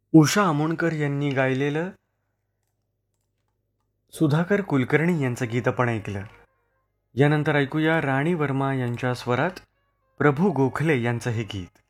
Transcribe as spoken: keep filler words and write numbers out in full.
उषा अमोणकर यांनी गायलेलं सुधाकर कुलकर्णी यांचं गीत आपण ऐकलं. यानंतर ऐकूया राणी वर्मा यांच्या स्वरात प्रभू गोखले यांचं हे गीत.